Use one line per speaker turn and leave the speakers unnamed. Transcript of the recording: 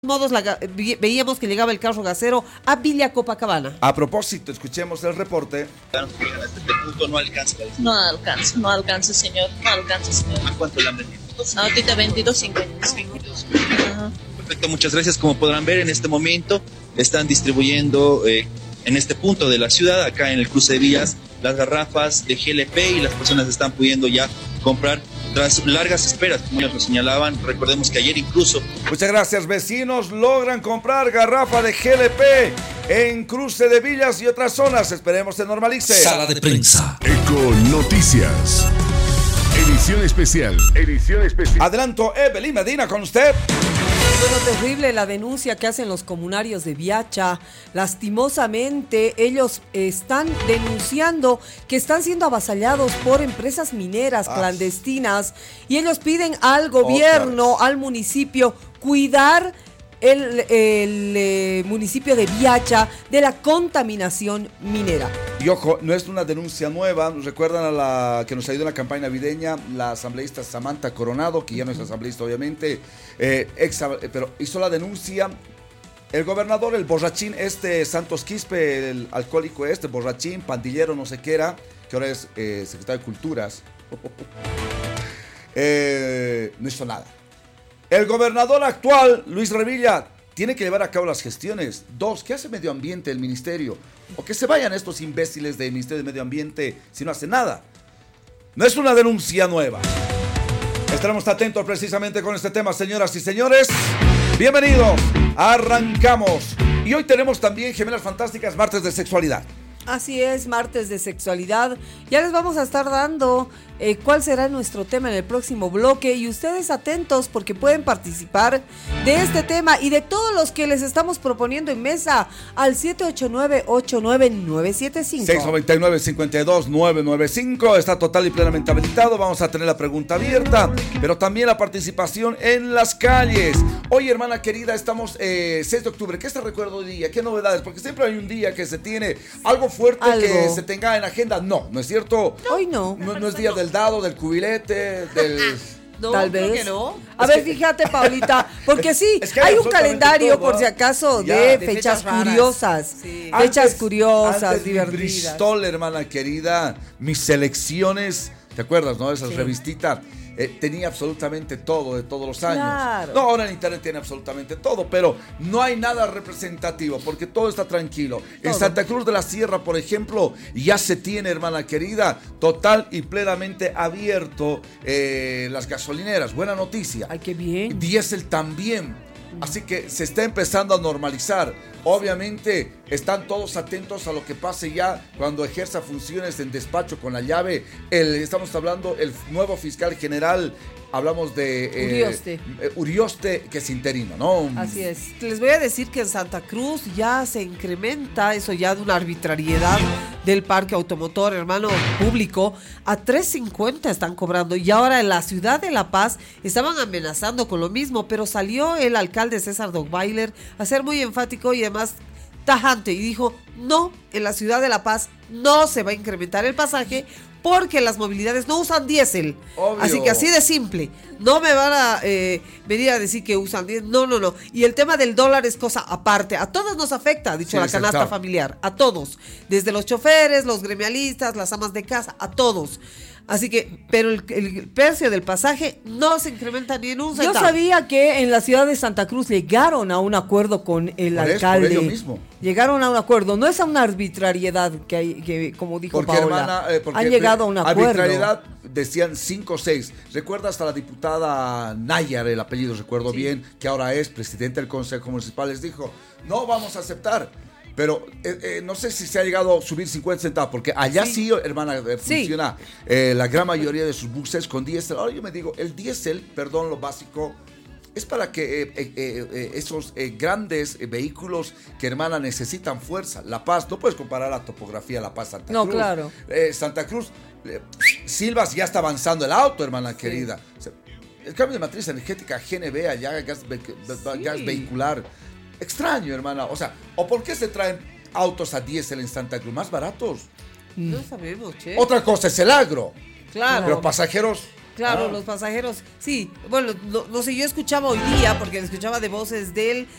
modos veíamos que llegaba el carro gasero a Villa Copacabana.
A propósito, escuchemos el reporte.
Este punto no alcanza.
No alcanza, señor.
¿A cuánto le han vendido?
Ahorita 22.50.
Perfecto, muchas gracias. Como podrán ver, en este momento están distribuyendo en este punto de la ciudad, acá en el cruce de vías, las garrafas de GLP y las personas están pudiendo ya comprar tras largas esperas, como ellos lo señalaban. Recordemos que ayer incluso...
Muchas gracias, vecinos. Logran comprar garrafa de GLP en cruce de villas y otras zonas. Esperemos se normalice.
Sala de prensa.
Eco Noticias. Edición especial.
Adelanto, Evelyn Medina, con usted.
Bueno, terrible la denuncia que hacen los comunarios de Viacha. Lastimosamente, ellos están denunciando que están siendo avasallados por empresas mineras clandestinas y ellos piden al gobierno, al municipio, cuidar el municipio de Viacha de la contaminación minera.
Y ojo, no es una denuncia nueva. Recuerdan a la que nos ayudó en la campaña navideña, la asambleísta Samantha Coronado, que ya no es asambleísta obviamente, pero hizo la denuncia. El gobernador, el borrachín Santos Quispe, el alcohólico borrachín, pandillero, no sé qué era, que ahora es secretario de Culturas, no hizo nada. El gobernador actual, Luis Revilla, tiene que llevar a cabo las gestiones. 2, ¿qué hace Medio Ambiente el ministerio? O que se vayan estos imbéciles del Ministerio de Medio Ambiente si no hace nada. No es una denuncia nueva. Estaremos atentos precisamente con este tema, señoras y señores. Bienvenidos, arrancamos. Y hoy tenemos también Gemelas Fantásticas, martes de sexualidad.
Así es, martes de sexualidad. Ya les vamos a estar dando cuál será nuestro tema en el próximo bloque y ustedes atentos porque pueden participar de este tema y de todos los que les estamos proponiendo en mesa al 789-89975.
699-52995, está total y plenamente habilitado. Vamos a tener la pregunta abierta, pero también la participación en las calles. Hoy, hermana querida, estamos 6 de octubre. ¿Qué se recuerda hoy día? ¿Qué novedades? Porque siempre hay un día que se tiene algo fuerte que se tenga en agenda. No es cierto.
Hoy no.
No es día del dado, del cubilete, del...
No, tal vez. Que no. A ver, fíjate, Paulita, porque sí, hay un calendario, todo, por si acaso, de fechas curiosas. Sí. Fechas curiosas, divertidas.
Bristol, hermana querida, mis selecciones, ¿te acuerdas, no? Esas revistitas. Tenía absolutamente todo de todos los años. Claro. No, ahora en internet tiene absolutamente todo, pero no hay nada representativo porque todo está tranquilo. En Santa Cruz de la Sierra, por ejemplo, ya se tiene, hermana querida, total y plenamente abierto las gasolineras. Buena noticia.
Ay, qué bien.
Diésel también. Así que se está empezando a normalizar. Obviamente están todos atentos a lo que pase ya cuando ejerza funciones en despacho con la llave. Estamos hablando el nuevo fiscal general. Hablamos de Urioste, que es interino, ¿no?
Así es. Les voy a decir que en Santa Cruz ya se incrementa eso ya de una arbitrariedad del parque automotor, hermano, público. A 3.50 están cobrando. Y ahora en la ciudad de La Paz estaban amenazando con lo mismo, pero salió el alcalde César Dogbailer a ser muy enfático y además tajante y dijo, no, en la ciudad de La Paz no se va a incrementar el pasaje porque las movilidades no usan diésel. Obvio. Así que así de simple. No me van a venir a decir que usan diésel. No. Y el tema del dólar es cosa aparte. A todos nos afecta, ha dicho la canasta familiar. A todos. Desde los choferes, los gremialistas, las amas de casa, a todos. Así que, pero el precio del pasaje no se incrementa ni en un centavo.
Yo sabía que en la ciudad de Santa Cruz llegaron a un acuerdo con el alcalde.
Por ello mismo.
Llegaron a un acuerdo. No es a una arbitrariedad que como dijo porque, Paola. Han llegado a un acuerdo.
Arbitrariedad decían 5 o 6. Recuerda hasta la diputada Nayar, el apellido recuerdo bien, que ahora es presidente del Consejo Municipal, les dijo, no vamos a aceptar. Pero no sé si se ha llegado a subir 50 centavos, porque allá sí hermana, funciona la gran mayoría de sus buses con diésel. Ahora yo me digo, el diésel, perdón, lo básico, es para que esos grandes vehículos que, hermana, necesitan fuerza. La Paz, no puedes comparar la topografía de La Paz, Santa Cruz.
No, claro.
Santa Cruz, Silvas ya está avanzando el auto, hermana querida. O sea, el cambio de matriz energética, GNV, allá gas vehicular. Extraño, hermana. O sea, ¿o por qué se traen autos a diésel en Santa Cruz? Más baratos.
No sabemos, che.
Otra cosa es el agro.
Claro.
Pero pasajeros
Claro, los pasajeros, sí. Bueno, no sé, yo escuchaba hoy día, porque escuchaba de voces de él,